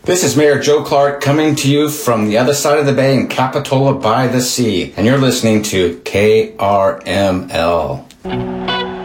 This is Mayor Joe Clark coming to you from the other side of the bay in Capitola by the Sea, and you're listening to KRML.